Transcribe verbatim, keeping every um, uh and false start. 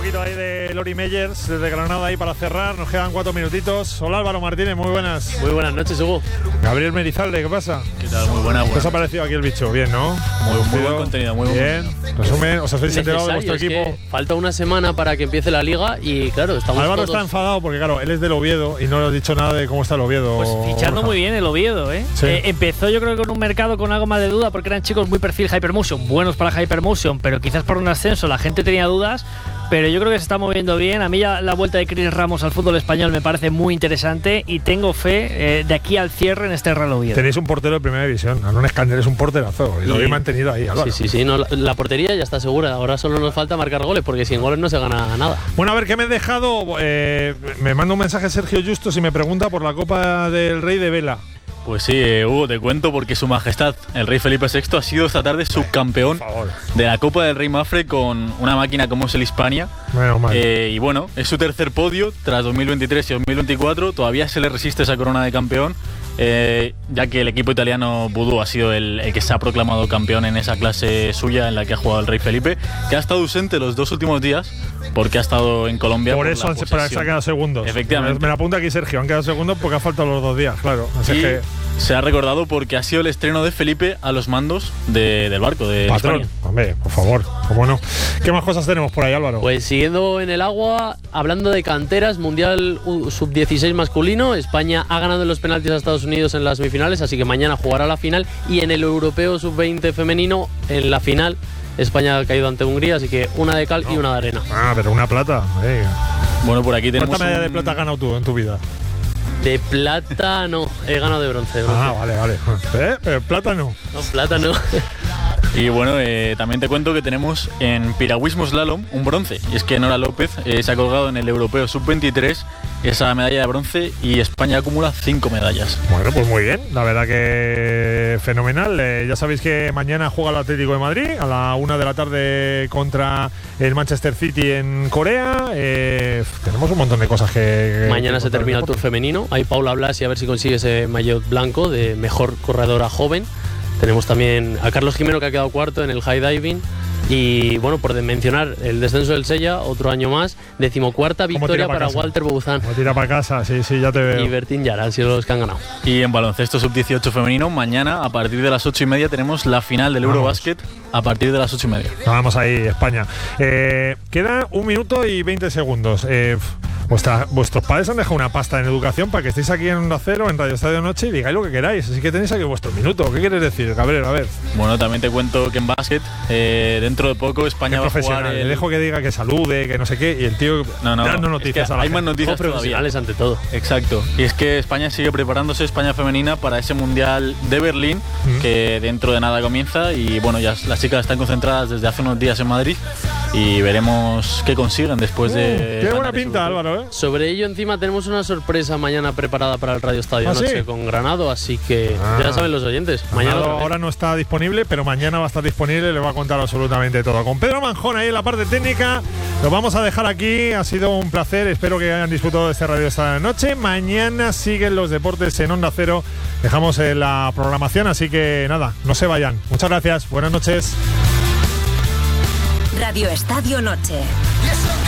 poquito ahí de Lori Meyers desde Granada ahí para cerrar. Nos quedan cuatro minutitos. Hola Álvaro Martínez, muy buenas. Muy buenas noches, Hugo. Gabriel Merizalde, ¿qué pasa? ¿Qué tal? Muy buena. ¿Qué os ha parecido aquí el bicho? Bien, ¿no? Muy, muy buen contenido, muy bien. Resumen, ¿os habéis enterado de vuestro equipo? Falta una semana para que empiece la liga y claro, estamos Álvaro todos... está enfadado porque claro, él es del Oviedo y no le has dicho nada de cómo está el Oviedo. Pues fichando muy bien el Oviedo, ¿eh? Sí. eh empezó yo creo con un mercado con algo más de duda porque eran chicos muy perfil Hypermotion, buenos para Hypermotion, pero quizás por un ascenso la gente tenía dudas. Pero yo creo que se está moviendo bien. A mí ya la vuelta de Chris Ramos al fútbol español me parece muy interesante y tengo fe eh, de aquí al cierre en este Real Oviedo. Tenéis un portero de primera división, Aaron Escándar es un porterazo y, y lo habéis mantenido ahí, Álvaro. Sí, sí, sí, no, la, la portería ya está segura. Ahora solo nos falta marcar goles porque sin goles no se gana nada. Bueno, a ver, ¿qué me he dejado? Eh, me manda un mensaje Sergio Justos y me pregunta por la Copa del Rey de Vela. Pues sí, eh, Hugo, te cuento porque Su Majestad, el Rey Felipe sexto, ha sido esta tarde subcampeón de la Copa del Rey Mafre con una máquina como es el Hispania. Bueno, eh, y bueno, es su tercer podio tras dos mil veintitrés y dos mil veinticuatro. Todavía se le resiste esa corona de campeón, eh, ya que el equipo italiano Vudú ha sido el, el que se ha proclamado campeón en esa clase suya en la que ha jugado el Rey Felipe, que ha estado ausente los dos últimos días porque ha estado en Colombia. Por, por eso la para se ha quedado segundos. Efectivamente. Me la apunta aquí Sergio, han quedado segundos porque ha faltado los dos días, claro. Así y que se ha recordado porque ha sido el estreno de Felipe a los mandos de, del barco de Patrón, España. Hombre, por favor, cómo no. ¿Qué más cosas tenemos por ahí, Álvaro? Pues siguiendo en el agua, hablando de canteras, Mundial sub dieciséis masculino, España ha ganado en los penaltis a Estados Unidos en las semifinales, así que mañana jugará la final, y en el Europeo sub veinte femenino, en la final, España ha caído ante Hungría, así que una de cal no. y una de arena. Ah, pero una plata. Eh. Bueno, por aquí tenemos. ¿Cuánta medalla un... de plata has ganado tú en tu vida? De plata no, he ganado de bronce. bronce. Ah, vale, vale. ¿Eh? Pero plata no. No, plata no. Y bueno, eh, también te cuento que tenemos en piragüismo slalom un bronce. Y es que Nora López eh, se ha colgado en el Europeo sub veintitrés esa medalla de bronce y España acumula cinco medallas. Bueno, pues muy bien. La verdad que fenomenal. Eh, ya sabéis que mañana juega el Atlético de Madrid a la una de la tarde contra el Manchester City en Corea. Eh, tenemos un montón de cosas que… Mañana que se termina el Tour femenino. Hay Paula Blasi a ver si consigue ese maillot blanco de mejor corredora joven. Tenemos también a Carlos Jimeno, que ha quedado cuarto en el high diving. Y bueno, por mencionar el descenso del Sella, otro año más, decimocuarta victoria para casa? Walter Bouzán. Como tira para casa, sí, sí, ya te veo. Y Bertín Yara han sido los que han ganado. Y en baloncesto sub dieciocho femenino, mañana a partir de las ocho y media tenemos la final del Eurobasket a partir de las ocho y media. Vamos ahí, España. Eh, queda un minuto y veinte segundos. Eh, Vuestra, vuestros padres han dejado una pasta en educación para que estéis aquí en Onda Cero, en Radio Estadio Noche y digáis lo que queráis. Así que tenéis aquí vuestro minuto. ¿Qué quieres decir, Gabriel? A ver. Bueno, también te cuento que en básquet, eh, dentro de poco, España va a jugar. El... Le dejo que diga que salude, que no sé qué, y el tío no, no, dando noticias es que a la hay gente. más noticias profesionales ante todo. Exacto. Y es que España sigue preparándose, España femenina, para ese Mundial de Berlín, mm. que dentro de nada comienza. Y bueno, ya las chicas están concentradas desde hace unos días en Madrid. Y veremos qué consiguen después uh, de. Qué buena pinta, Álvaro, ¿eh? Sobre ello, encima tenemos una sorpresa mañana preparada para el Radio Estadio ¿Ah, Noche sí? con Granado, así que ah. ya saben los oyentes. Mañana ahora no está disponible, pero mañana va a estar disponible y le va a contar absolutamente todo. Con Pedro Manjón ahí en la parte técnica, lo vamos a dejar aquí. Ha sido un placer, espero que hayan disfrutado de este Radio esta noche. Mañana siguen los deportes en Onda Cero. Dejamos eh, la programación, así que nada, no se vayan. Muchas gracias, buenas noches. Radio Estadio Noche.